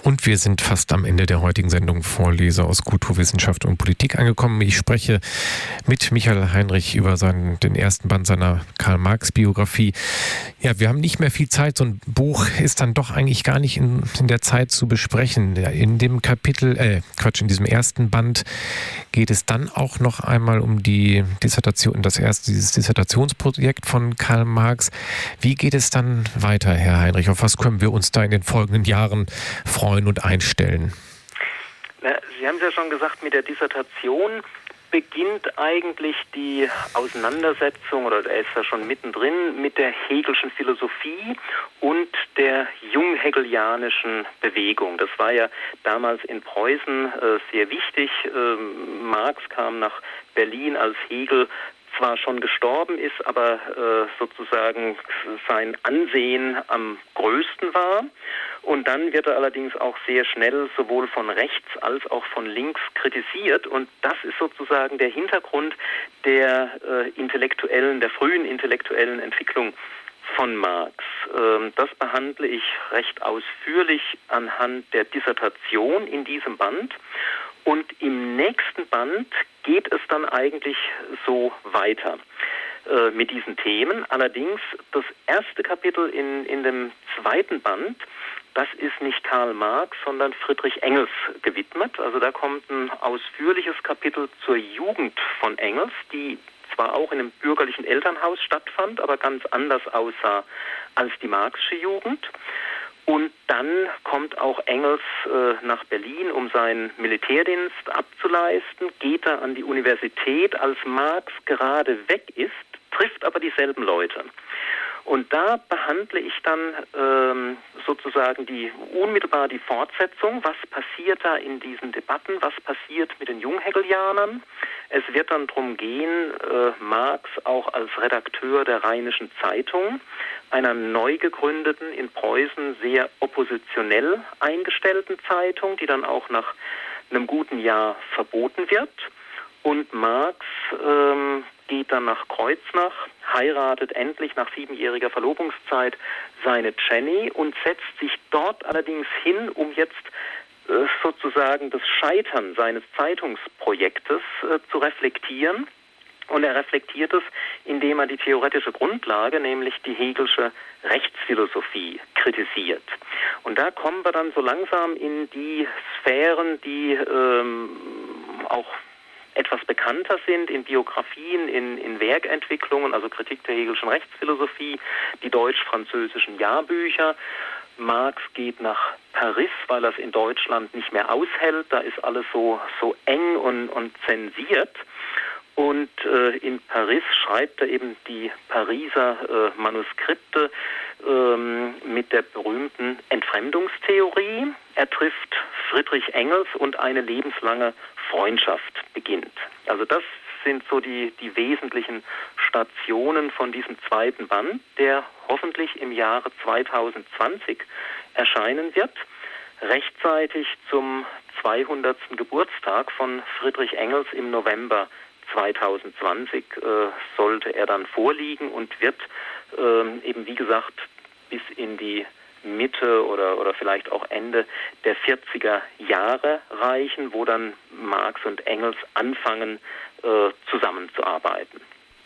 Und wir sind fast am Ende der heutigen Sendung Vorleser aus Kulturwissenschaft und Politik angekommen. Ich spreche mit Michael Heinrich über den ersten Band seiner Karl-Marx-Biografie. Ja, wir haben nicht mehr viel Zeit. So ein Buch ist dann doch eigentlich gar nicht in der Zeit zu besprechen. In dem in diesem ersten Band geht es dann auch noch einmal um die Dissertation, dieses Dissertationsprojekt von Karl Marx. Wie geht es dann weiter, Herr Heinrich? Auf was können wir uns da in den folgenden Jahren freuen und einstellen? Sie haben es ja schon gesagt, mit der Dissertation beginnt eigentlich die Auseinandersetzung, oder er ist ja schon mittendrin, mit der Hegelschen Philosophie und der junghegelianischen Bewegung. Das war ja damals in Preußen sehr wichtig. Marx kam nach Berlin, als Hegel zwar schon gestorben ist, aber sozusagen sein Ansehen am größten war. Und dann wird er allerdings auch sehr schnell sowohl von rechts als auch von links kritisiert. Und das ist sozusagen der Hintergrund der frühen intellektuellen Entwicklung von Marx. Das behandle ich recht ausführlich anhand der Dissertation in diesem Band. Und im nächsten Band geht es dann eigentlich so weiter mit diesen Themen. Allerdings das erste Kapitel in dem zweiten Band, das ist nicht Karl Marx, sondern Friedrich Engels gewidmet. Also da kommt ein ausführliches Kapitel zur Jugend von Engels, die zwar auch in einem bürgerlichen Elternhaus stattfand, aber ganz anders aussah als die Marxische Jugend. Und dann kommt auch Engels nach Berlin, um seinen Militärdienst abzuleisten, geht er an die Universität, als Marx gerade weg ist, trifft aber dieselben Leute. Und da behandle ich dann sozusagen unmittelbar die Fortsetzung. Was passiert da in diesen Debatten? Was passiert mit den Junghegelianern? Es wird dann darum gehen, Marx auch als Redakteur der Rheinischen Zeitung, einer neu gegründeten, in Preußen sehr oppositionell eingestellten Zeitung, die dann auch nach einem guten Jahr verboten wird. Und Marx geht dann nach Kreuznach, heiratet endlich nach 7-jähriger Verlobungszeit seine Jenny und setzt sich dort allerdings hin, um jetzt sozusagen das Scheitern seines Zeitungsprojektes zu reflektieren. Und er reflektiert es, indem er die theoretische Grundlage, nämlich die Hegelsche Rechtsphilosophie, kritisiert. Und da kommen wir dann so langsam in die Sphären, die auch etwas bekannter sind in Biografien, in Werkentwicklungen, also Kritik der Hegelschen Rechtsphilosophie, die deutsch-französischen Jahrbücher. Marx geht nach Paris, weil er es in Deutschland nicht mehr aushält. Da ist alles so eng und zensiert. Und in Paris schreibt er eben die Pariser Manuskripte mit der berühmten Entfremdungstheorie. Er trifft Friedrich Engels und eine lebenslange Freundschaft beginnt. Also das sind so die wesentlichen Stationen von diesem zweiten Band, der hoffentlich im Jahre 2020 erscheinen wird. Rechtzeitig zum 200. Geburtstag von Friedrich Engels im November 2020 sollte er dann vorliegen und wird eben wie gesagt bis in die Mitte oder vielleicht auch Ende der 40er Jahre reichen, wo dann Marx und Engels anfangen zusammenzuarbeiten.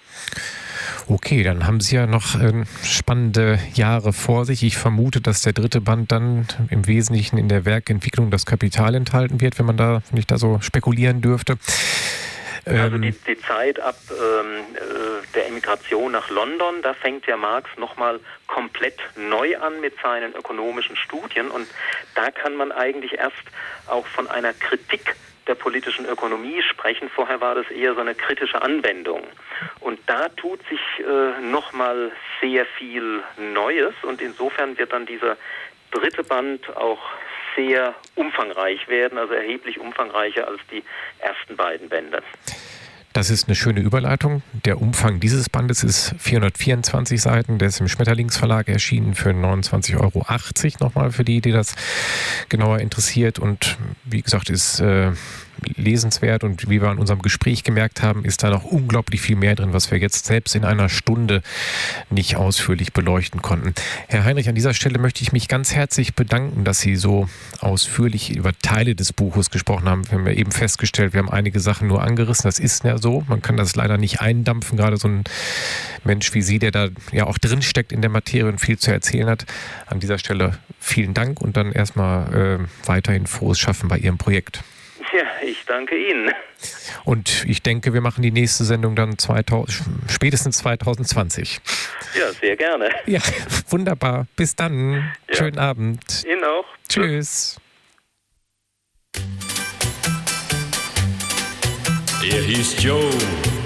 Okay, dann haben Sie ja noch spannende Jahre vor sich. Ich vermute, dass der dritte Band dann im Wesentlichen in der Werkentwicklung das Kapital enthalten wird, wenn ich da so spekulieren dürfte. Also die Zeit ab der Emigration nach London, da fängt ja Marx nochmal komplett neu an mit seinen ökonomischen Studien und da kann man eigentlich erst auch von einer Kritik der politischen Ökonomie sprechen. Vorher war das eher so eine kritische Anwendung. Und da tut sich nochmal sehr viel Neues und insofern wird dann dieser dritte Band auch sehr umfangreich werden, also erheblich umfangreicher als die ersten beiden Bände. Das ist eine schöne Überleitung. Der Umfang dieses Bandes ist 424 Seiten. Der ist im Schmetterlingsverlag erschienen für 29,80 € nochmal für die das genauer interessiert. Und wie gesagt, ist lesenswert und wie wir an unserem Gespräch gemerkt haben, ist da noch unglaublich viel mehr drin, was wir jetzt selbst in einer Stunde nicht ausführlich beleuchten konnten. Herr Heinrich, an dieser Stelle möchte ich mich ganz herzlich bedanken, dass Sie so ausführlich über Teile des Buches gesprochen haben. Wir haben ja eben festgestellt, wir haben einige Sachen nur angerissen. Das ist ja so. Man kann das leider nicht eindampfen, gerade so ein Mensch wie Sie, der da ja auch drinsteckt in der Materie und viel zu erzählen hat. An dieser Stelle vielen Dank und dann erstmal weiterhin frohes Schaffen bei Ihrem Projekt. Ja, ich danke Ihnen. Und ich denke, wir machen die nächste Sendung dann spätestens 2020. Ja, sehr gerne. Ja, wunderbar. Bis dann. Ja. Schönen Abend. Ihnen auch. Tschüss. Er hieß Joe.